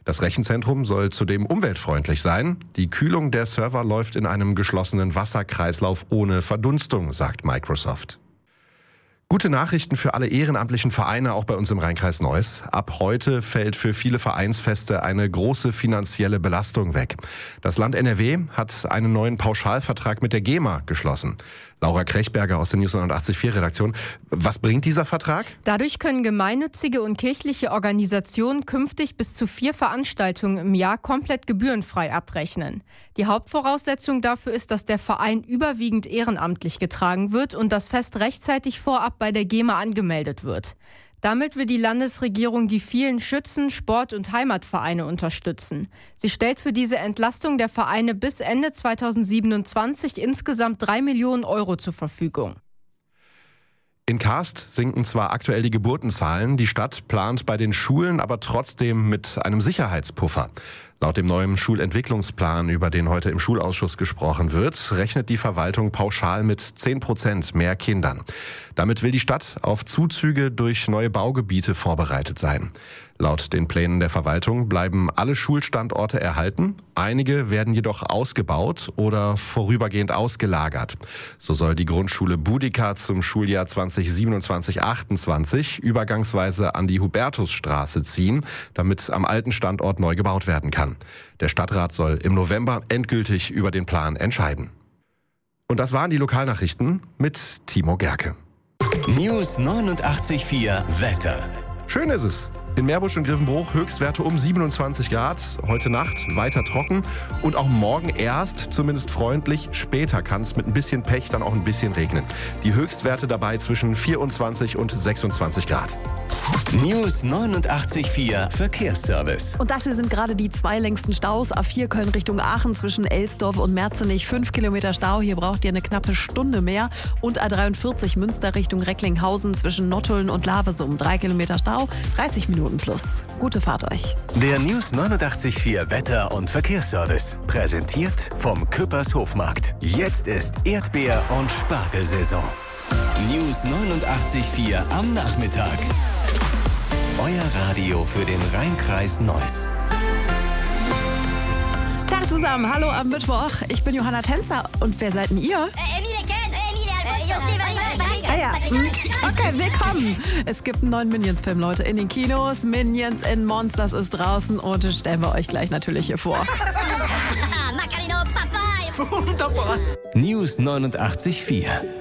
Das Rechenzentrum soll zudem umweltfreundlich sein. Die Kühlung der Server läuft in einem geschlossenen Wasserkreislauf ohne Verdunstung, sagt Microsoft. Gute Nachrichten für alle ehrenamtlichen Vereine, auch bei uns im Rheinkreis Neuss. Ab heute fällt für viele Vereinsfeste eine große finanzielle Belastung weg. Das Land NRW hat einen neuen Pauschalvertrag mit der GEMA geschlossen. Laura Krechberger aus der News 89.4 Redaktion. Was bringt dieser Vertrag? Dadurch können gemeinnützige und kirchliche Organisationen künftig bis zu 4 Veranstaltungen im Jahr komplett gebührenfrei abrechnen. Die Hauptvoraussetzung dafür ist, dass der Verein überwiegend ehrenamtlich getragen wird und das Fest rechtzeitig vorab bei der GEMA angemeldet wird. Damit will die Landesregierung die vielen Schützen-, Sport- und Heimatvereine unterstützen. Sie stellt für diese Entlastung der Vereine bis Ende 2027 insgesamt 3 Millionen Euro zur Verfügung. In Karst sinken zwar aktuell die Geburtenzahlen, die Stadt plant bei den Schulen aber trotzdem mit einem Sicherheitspuffer. Laut dem neuen Schulentwicklungsplan, über den heute im Schulausschuss gesprochen wird, rechnet die Verwaltung pauschal mit 10% mehr Kindern. Damit will die Stadt auf Zuzüge durch neue Baugebiete vorbereitet sein. Laut den Plänen der Verwaltung bleiben alle Schulstandorte erhalten. Einige werden jedoch ausgebaut oder vorübergehend ausgelagert. So soll die Grundschule Boudicca zum Schuljahr 2027/28 übergangsweise an die Hubertusstraße ziehen, damit am alten Standort neu gebaut werden kann. Der Stadtrat soll im November endgültig über den Plan entscheiden. Und das waren die Lokalnachrichten mit Timo Gerke. News 89.4 Wetter. Schön ist es. In Meerbusch und Grevenbruch Höchstwerte um 27 Grad. Heute Nacht weiter trocken und auch morgen erst zumindest freundlich. Später kann es mit ein bisschen Pech dann auch ein bisschen regnen. Die Höchstwerte dabei zwischen 24 und 26 Grad. News 89.4 Verkehrsservice. Und das hier sind gerade die 2 längsten Staus. A4 Köln Richtung Aachen zwischen Elsdorf und Merzenich 5 Kilometer Stau. Hier braucht ihr eine knappe Stunde mehr. Und A43 Münster Richtung Recklinghausen zwischen Nottuln und Lavesum 3 Kilometer Stau, 30 Minuten plus. Gute Fahrt euch. Der News 89.4 Wetter- und Verkehrsservice. Präsentiert vom Küppers Hofmarkt. Jetzt ist Erdbeer- und Spargelsaison. News 89.4 am Nachmittag. Euer Radio für den Rheinkreis Neuss. Tag zusammen, hallo am Mittwoch. Ich bin Johanna Tänzer. Und wer seid denn ihr? Okay, willkommen. Es gibt einen neuen Minions-Film, Leute, in den Kinos. Minions in Monsters ist draußen und das stellen wir euch gleich natürlich hier vor. News 89.4